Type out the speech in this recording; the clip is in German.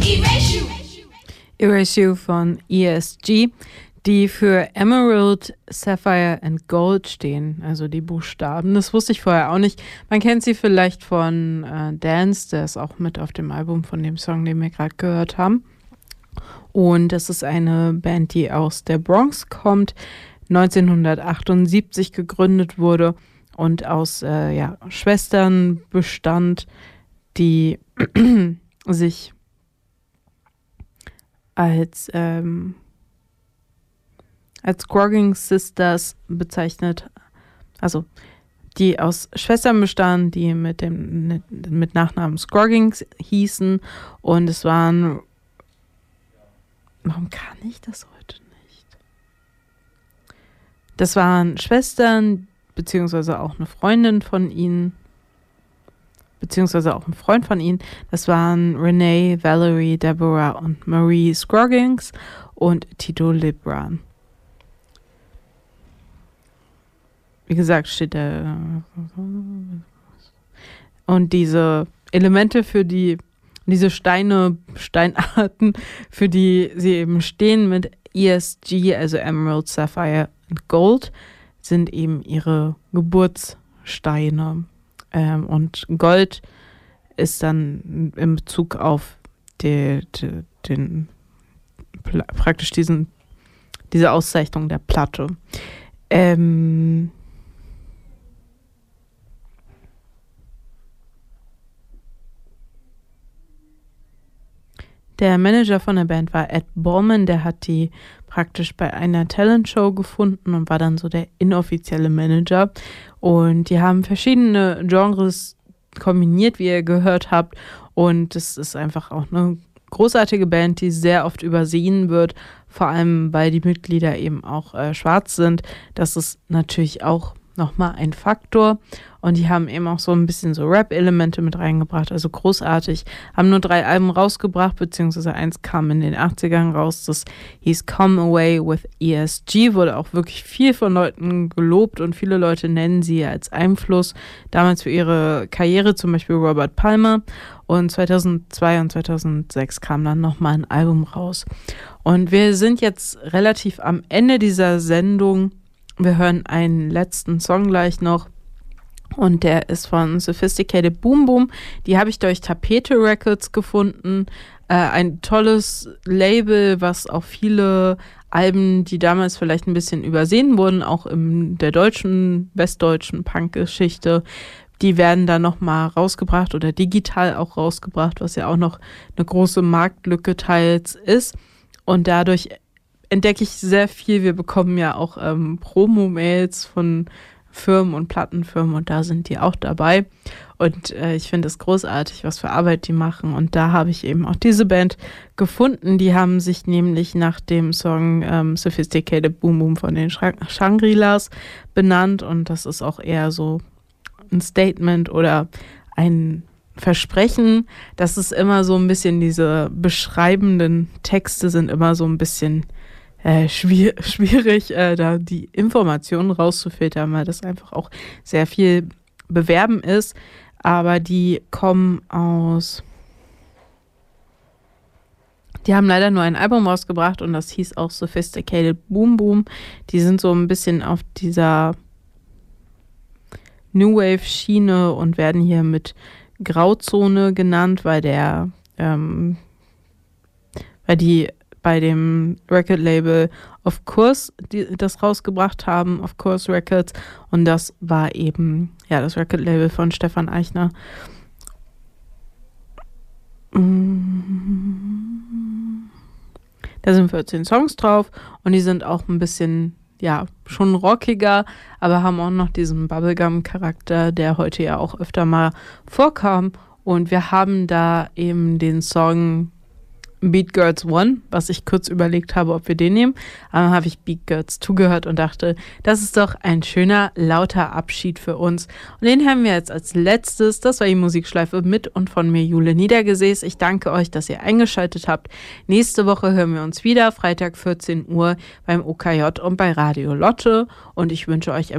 Erase You von ESG, die für Emerald, Sapphire and Gold stehen, also die Buchstaben. Das wusste ich vorher auch nicht. Man kennt sie vielleicht von Dance, der ist auch mit auf dem Album von dem Song, den wir gerade gehört haben. Und das ist eine Band, die aus der Bronx kommt, 1978 gegründet wurde und aus Schwestern bestand, die sich als Scrogging Sisters bezeichnet, also die aus Schwestern bestanden, die mit Nachnamen Scrogging hießen, und es waren, warum kann ich das heute nicht? Das waren Schwestern, beziehungsweise auch eine Freundin von ihnen, beziehungsweise auch ein Freund von ihnen. Das waren Renee, Valerie, Deborah und Marie Scroggins und Tito Libran. Wie gesagt, steht da. Und diese Elemente diese Steinarten, für die sie eben stehen mit ESG, also Emerald, Sapphire und Gold, sind eben ihre Geburtssteine. Und Gold ist dann in Bezug auf praktisch diese Auszeichnung der Platte. Der Manager von der Band war Ed Bauman, der hat die praktisch bei einer Talentshow gefunden und war dann so der inoffizielle Manager. Und die haben verschiedene Genres kombiniert, wie ihr gehört habt. Und es ist einfach auch eine großartige Band, die sehr oft übersehen wird, vor allem weil die Mitglieder eben auch schwarz sind. Das ist natürlich auch nochmal ein Faktor. Und die haben eben auch so ein bisschen so Rap-Elemente mit reingebracht, also großartig. Haben nur 3 Alben rausgebracht, beziehungsweise eins kam in den 80ern raus. Das hieß Come Away with ESG, wurde auch wirklich viel von Leuten gelobt und viele Leute nennen sie als Einfluss damals für ihre Karriere, zum Beispiel Robert Palmer. Und 2002 und 2006 kam dann nochmal ein Album raus. Und wir sind jetzt relativ am Ende dieser Sendung. Wir hören einen letzten Song gleich noch. Und der ist von Sophisticated Boom Boom. Die habe ich durch Tapete Records gefunden. Ein tolles Label, was auch viele Alben, die damals vielleicht ein bisschen übersehen wurden, auch in der westdeutschen Punk-Geschichte, die werden da nochmal rausgebracht oder digital auch rausgebracht, was ja auch noch eine große Marktlücke teils ist. Und dadurch entdecke ich sehr viel. Wir bekommen ja auch Promo-Mails von Firmen und Plattenfirmen und da sind die auch dabei. Und ich finde es großartig, was für Arbeit die machen. Und da habe ich eben auch diese Band gefunden. Die haben sich nämlich nach dem Song Sophisticated Boom Boom von den Shangri-Las benannt. Und das ist auch eher so ein Statement oder ein Versprechen. Das ist immer so ein bisschen, diese beschreibenden Texte sind immer so ein bisschen schwierig, da die Informationen rauszufiltern, weil das einfach auch sehr viel Bewerben ist. Aber die haben leider nur ein Album rausgebracht und das hieß auch Sophisticated Boom Boom. Die sind so ein bisschen auf dieser New Wave Schiene und werden hier mit Grauzone genannt, weil die bei dem Record-Label Of Course das rausgebracht haben, Of Course Records. Und das war eben das Record-Label von Stefan Eichner. Da sind 14 Songs drauf und die sind auch ein bisschen, schon rockiger, aber haben auch noch diesen Bubblegum-Charakter, der heute ja auch öfter mal vorkam. Und wir haben da eben den Song Beat Girls One, was ich kurz überlegt habe, ob wir den nehmen. Aber dann habe ich Beat Girls 2 gehört und dachte, das ist doch ein schöner, lauter Abschied für uns. Und den haben wir jetzt als letztes. Das war die Musikschleife mit und von mir, Jule Niedergesäß. Ich danke euch, dass ihr eingeschaltet habt. Nächste Woche hören wir uns wieder, Freitag 14 Uhr beim OKJ und bei Radio Lotte. Und ich wünsche euch